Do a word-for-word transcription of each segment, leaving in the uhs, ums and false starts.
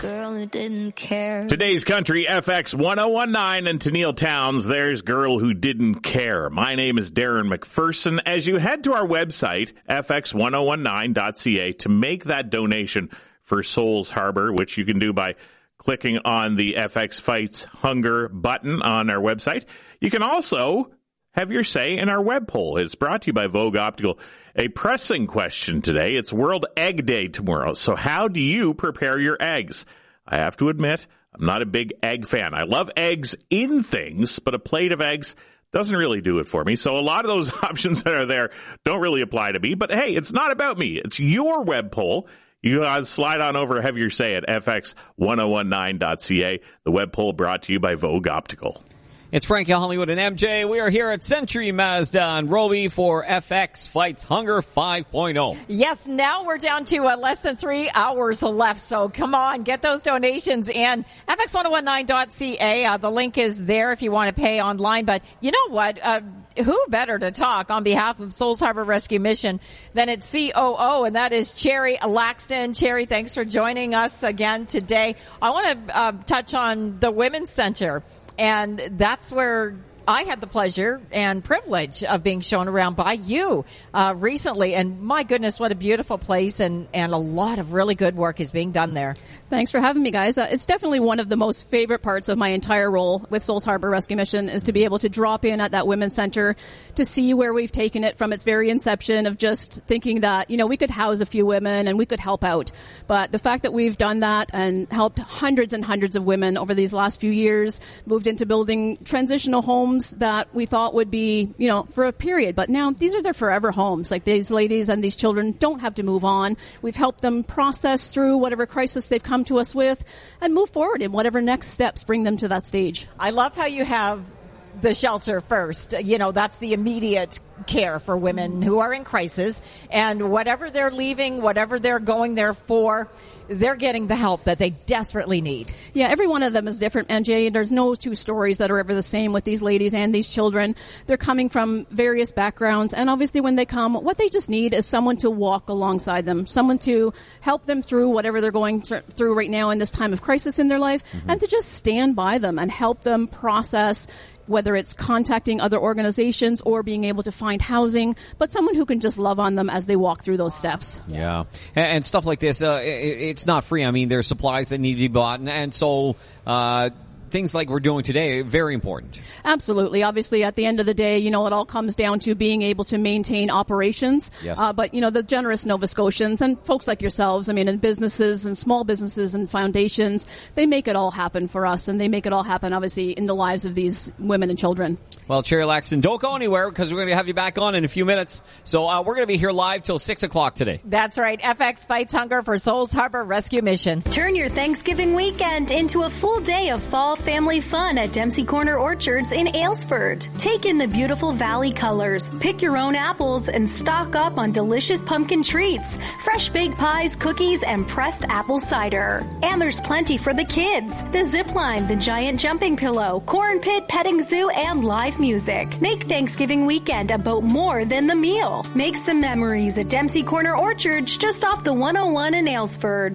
Girl who didn't care. Today's country, F X one oh one nine and Tennille Towns, there's Girl Who Didn't Care. My name is Darren McPherson. As you head to our website, f x one oh one nine dot c a, to make that donation for Souls Harbor, which you can do by clicking on the F X Fights Hunger button on our website. You can also have your say in our web poll. It's brought to you by Vogue Optical. A pressing question today. It's World Egg Day tomorrow. So how do you prepare your eggs? I have to admit, I'm not a big egg fan. I love eggs in things, but a plate of eggs doesn't really do it for me. So a lot of those options that are there don't really apply to me. But hey, it's not about me. It's your web poll. You uh, slide on over, have your say at f x one oh one nine dot c a. The web poll brought to you by Vogue Optical. It's Frankie Hollywood and M J. We are here at Century Mazda and Roby for F X Fights Hunger five point oh. Yes, now we're down to uh, less than three hours left. So come on, get those donations in. f x one oh one nine dot c a. Uh, the link is there if you want to pay online. But you know what? Uh, who better to talk on behalf of Souls Harbor Rescue Mission than its C O O, and that is Cherry Laxton. Cherry, thanks for joining us again today. I want to uh, touch on the Women's Center. And that's where I had the pleasure and privilege of being shown around by you uh, recently. And my goodness, what a beautiful place, and, and a lot of really good work is being done there. Thanks for having me, guys. Uh, it's definitely one of the most favorite parts of my entire role with Souls Harbor Rescue Mission is to be able to drop in at that Women's Center to see where we've taken it from its very inception of just thinking that, you know, we could house a few women and we could help out. But the fact that we've done that and helped hundreds and hundreds of women over these last few years, moved into building transitional homes that we thought would be, you know, for a period. But now these are their forever homes. Like, these ladies and these children don't have to move on. We've helped them process through whatever crisis they've come to us with and move forward in whatever next steps bring them to that stage. I love how you have the shelter first. You know, that's the immediate care for women who are in crisis, and whatever they're leaving, whatever they're going there for, they're getting the help that they desperately need. Yeah, every one of them is different, N J. There's no two stories that are ever the same with these ladies and these children. They're coming from various backgrounds, and obviously when they come, what they just need is someone to walk alongside them, someone to help them through whatever they're going through right now in this time of crisis in their life, mm-hmm. and to just stand by them and help them process, whether it's contacting other organizations or being able to find housing, but someone who can just love on them as they walk through those steps. Yeah. And, and stuff like this, uh, it, it's not free. I mean, there's supplies that need to be bought, and, and so uh things like we're doing today, very important. Absolutely. Obviously, at the end of the day, you know, it all comes down to being able to maintain operations. Yes. Uh, but, you know, the generous Nova Scotians and folks like yourselves, I mean, and businesses and small businesses and foundations, they make it all happen for us, and they make it all happen, obviously, in the lives of these women and children. Well, Cherry Laxton, don't go anywhere because we're going to have you back on in a few minutes. So uh, we're going to be here live till six o'clock today. That's right. F X Fights Hunger for Souls Harbor Rescue Mission. Turn your Thanksgiving weekend into a full day of fall family fun at Dempsey Corner Orchards in Aylesford. Take in the beautiful valley colors, pick your own apples, and stock up on delicious pumpkin treats, fresh baked pies, cookies, and pressed apple cider. And there's plenty for the kids. The zip line, the giant jumping pillow, corn pit, petting zoo, and live music. Make Thanksgiving weekend about more than the meal. Make some memories at Dempsey Corner Orchards just off the one oh one in Aylesford.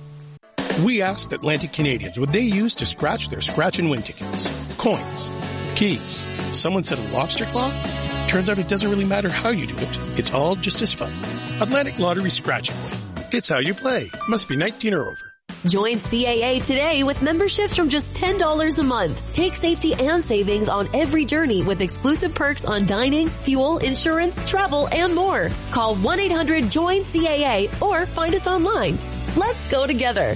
We asked Atlantic Canadians what they use to scratch their scratch and win tickets. Coins. Keys. Someone said a lobster claw? Turns out it doesn't really matter how you do it. It's all just as fun. Atlantic Lottery Scratch and Win. It's how you play. Must be nineteen or over. Join C A A today with memberships from just ten dollars a month. Take safety and savings on every journey with exclusive perks on dining, fuel, insurance, travel, and more. Call one eight hundred join C A A or find us online. Let's go together.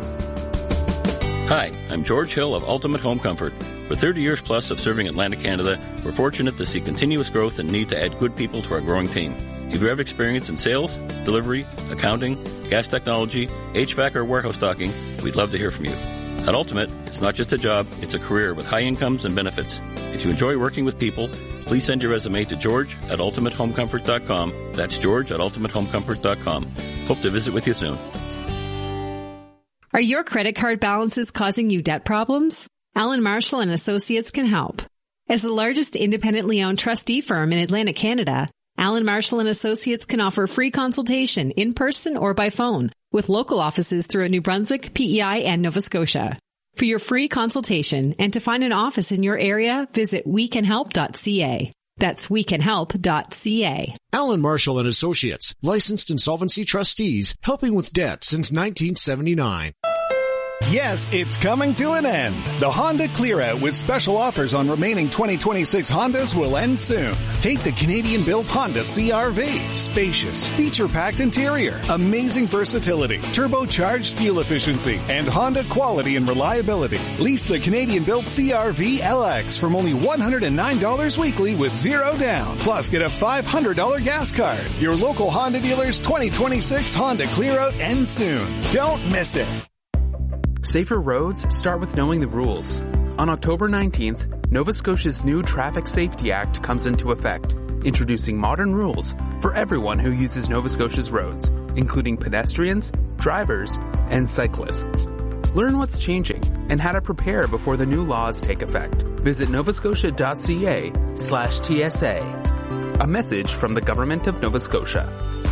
Hi, I'm George Hill of Ultimate Home Comfort. For thirty years plus of serving Atlantic Canada, we're fortunate to see continuous growth and need to add good people to our growing team. If you have experience in sales, delivery, accounting, gas technology, H V A C, or warehouse stocking, we'd love to hear from you. At Ultimate, it's not just a job, it's a career with high incomes and benefits. If you enjoy working with people, please send your resume to George at ultimate home comfort dot com. That's George at ultimate home comfort dot com. Hope to visit with you soon. Are your credit card balances causing you debt problems? Alan Marshall and Associates can help. As the largest independently owned trustee firm in Atlantic Canada, Allen Marshall and Associates can offer free consultation in person or by phone with local offices throughout New Brunswick, P E I, and Nova Scotia. For your free consultation and to find an office in your area, visit we can help dot c a. That's we can help dot c a. Allen Marshall and Associates, licensed insolvency trustees, helping with debt since nineteen seventy-nine. Yes, it's coming to an end. The Honda Clear Out with special offers on remaining twenty twenty-six Hondas will end soon. Take the Canadian-built Honda C R V. Spacious, feature-packed interior, amazing versatility, turbocharged fuel efficiency, and Honda quality and reliability. Lease the Canadian-built C R V L X from only one hundred nine dollars weekly with zero down. Plus, get a five hundred dollars gas card. Your local Honda dealer's twenty twenty-six Honda Clear Out ends soon. Don't miss it. Safer roads start with knowing the rules. On October nineteenth, Nova Scotia's new Traffic Safety Act comes into effect, introducing modern rules for everyone who uses Nova Scotia's roads, including pedestrians, drivers, and cyclists. Learn what's changing and how to prepare before the new laws take effect. Visit novascotia.ca slash TSA. A message from the Government of Nova Scotia.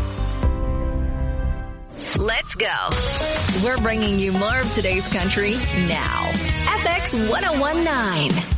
Let's go. We're bringing you more of today's country now. F X one oh one point nine.